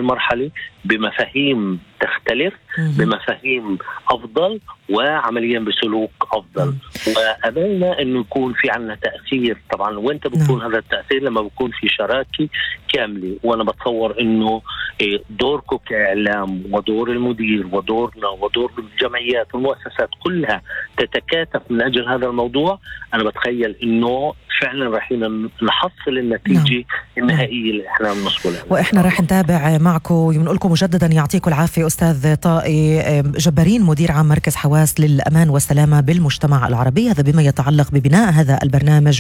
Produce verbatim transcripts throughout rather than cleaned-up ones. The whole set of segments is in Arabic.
المرحلة بمفاهيم تختلف، بمفاهيم أفضل، وعمليا بسلوك أفضل. وأملنا أنه يكون في عنا تأثير. طبعا وانت بيكون هذا التأثير لما بيكون في شراكة كاملة. وأنا بتصور أنه دوركم كإعلام ودور المدير ودورنا ودور الجمعيات والمؤسسات كلها تتكاتف من أجل هذا الموضوع. أنا بتخيل أنه فعلا راح نحصل النتيجة النهائية اللي احنا بنوصل لها. واحنا راح نتابع معكم ونقول لكم مجددا يعطيكم العافية أستاذ طائي جبارين، مدير عام مركز حواس للأمان والسلامة بالمجتمع العربي. هذا بما يتعلق ببناء هذا البرنامج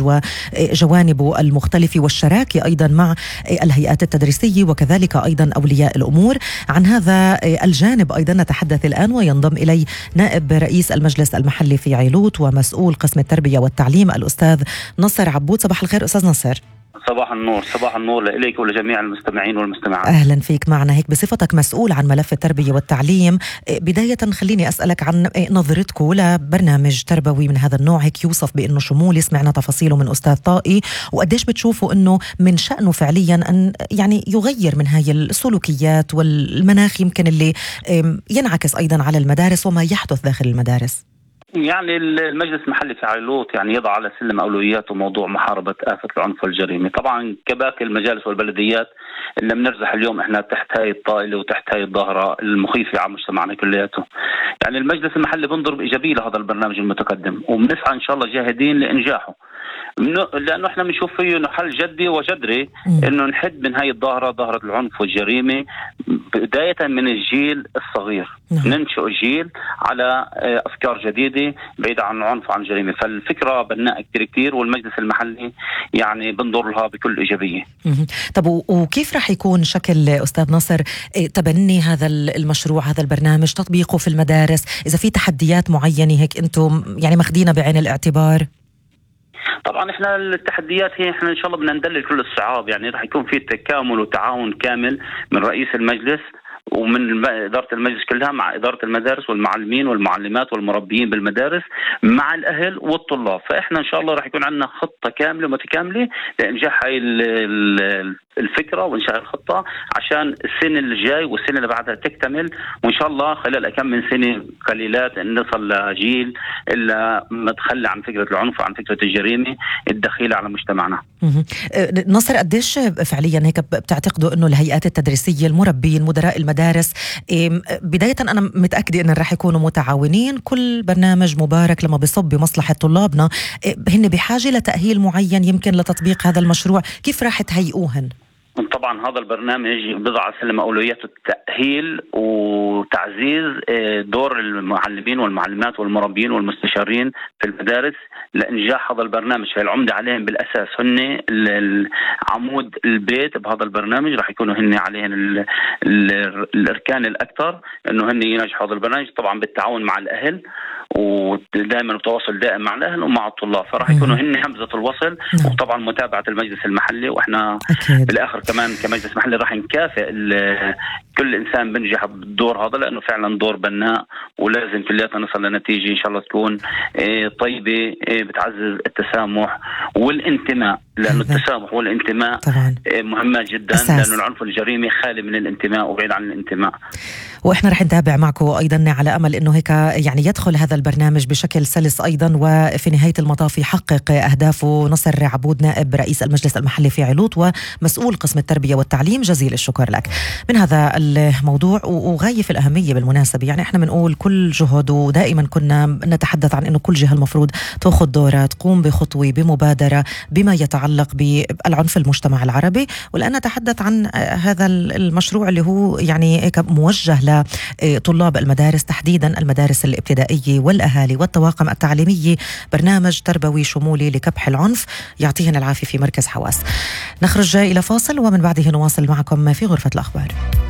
وجوانبه المختلفة والشراكة أيضا مع الهيئات التدريسية وكذلك أيضا أولياء الأمور. عن هذا الجانب أيضا نتحدث الآن وينضم إلي نائب رئيس المجلس المحلي في عيلوت ومسؤول قسم التربية والتعليم الأستاذ نصر عبود. صباح الخير أستاذ نصر. صباح النور. صباح النور لإليك ولجميع المستمعين والمستمعات. أهلا فيك معنا. هيك بصفتك مسؤول عن ملف التربية والتعليم، بداية خليني أسألك عن نظرتكم لبرنامج تربوي من هذا النوع، هيك يوصف بأنه شمولي، سمعنا تفاصيله من أستاذ طائي، وقديش بتشوفوا أنه من شأنه فعليا أن يعني يغير من هاي السلوكيات والمناخ يمكن اللي ينعكس أيضا على المدارس وما يحدث داخل المدارس؟ يعني المجلس المحلي في عيلوت يعني يضع على سلم أولوياته موضوع محاربة آفة العنف والجريمة. طبعا كباقي المجالس والبلديات اللي بنرزح اليوم احنا تحت هاي الطائلة وتحت هاي الظاهرة المخيفة على مجتمعنا كلياته. يعني المجلس المحلي بنظر بإيجابية لهذا البرنامج المتقدم، وبنسعى إن شاء الله جاهدين لإنجاحه، لأنه إحنا بنشوف فيه إنه حل جدي وجذري إنه نحد من هاي الظاهرة، ظاهرة العنف والجريمة، بداية من الجيل الصغير. ننشئ جيل على أفكار جديدة بعيدة عن العنف وعن الجريمة. فالفكرة بناء كتير كتير، والمجلس المحلي يعني بنظر لها بكل إيجابية. طب وكيف رح يكون شكل أستاذ نصر تبني هذا المشروع، هذا البرنامج، تطبيقه في المدارس؟ إذا في تحديات معينة هيك أنتم يعني ماخدينها بعين الاعتبار؟ طبعا احنا التحديات هي احنا ان شاء الله بدنا ندلل كل الصعاب. يعني راح يكون في تكامل وتعاون كامل من رئيس المجلس ومن إدارة المجلس كلها مع إدارة المدارس والمعلمين والمعلمات والمربيين بالمدارس مع الأهل والطلاب. فإحنا إن شاء الله راح يكون عندنا خطة كاملة متكاملة لإنجاح هاي الفكرة وإنشاء الخطة عشان السنة اللي جاي والسنة اللي بعدها تكتمل، وإن شاء الله خلال كم من سنة قليلات نصل لجيل إلا متخلى عن فكرة العنف وعن فكرة الجريمة الدخيلة على مجتمعنا. نصر، قديش فعليا هيك بتعتقدوا إنه الهيئات التدريسية، المربين، مدراء المدارس، بداية أنا متأكدة أن رح يكونوا متعاونين؟ كل برنامج مبارك لما بيصب بمصلحة طلابنا هن بحاجة لتأهيل معين يمكن لتطبيق هذا المشروع، كيف راح تهيئوهن؟ طبعا هذا البرنامج بضع على سلم أولوياته التأهيل وتعزيز دور المعلمين والمعلمات والمربين والمستشارين في المدارس لإنجاح هذا البرنامج. فالعمدة عليهم بالأساس هن عمود البيت بهذا البرنامج، راح يكونوا هن عليهم ال ال الأركان الأكثر إنه هن ينجحوا هذا البرنامج، طبعا بالتعاون مع الأهل ودائما بتواصل دائم مع الأهل ومع الطلاب. فراح يكونوا هن همزة الوصل، وطبعا متابعة المجلس المحلي. وإحنا أكيد. بالآخر كمان كمجلس محلي راح نكافئ كل إنسان بنجح بالدور هذا، لأنه فعلا دور بناء ولازم كلياتنا نصل لنتيجة إن شاء الله تكون طيبة بتعزز التسامح والانتماء، لأنه التسامح والانتماء طبعا مهمة جدا أساس. لأنه العنف والجريمة خالي من الانتماء وبعيد عن الانتماء. وإحنا رح نتابع معكم أيضا على أمل أنه هيك يعني يدخل هذا البرنامج بشكل سلس أيضا، وفي نهاية المطاف يحقق أهدافه. نصر عبود، نائب رئيس المجلس المحلي في عيلوت ومسؤول قسم التربية والتعليم، جزيل الشكر لك من هذا الموضوع وغاية في الأهمية بالمناسبة. يعني إحنا بنقول كل جهد، ودائما كنا نتحدث عن أنه كل جهة المفروض تأخذ دورها، تقوم بخطوة بمبادرة بما يتعلق بالعنف في المجتمع العربي. والآن نتحدث عن هذا المشروع اللي هو يعني موجه لطلاب المدارس، تحديدا المدارس الابتدائية والأهالي والطواقم التعليمية، برنامج تربوي شمولي لكبح العنف. يعطيهن العافية في مركز حواس. نخرج إلى فاصل ومن بعده نواصل معكم في غرفة الأخبار.